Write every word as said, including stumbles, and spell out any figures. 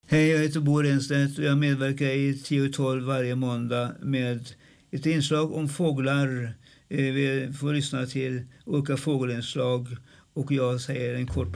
Hej, jag heter Bo Renstedt och jag medverkar i tio tolv varje måndag med ett inslag om fåglar. Vi får lyssna till olika fågelinslag och jag säger en kort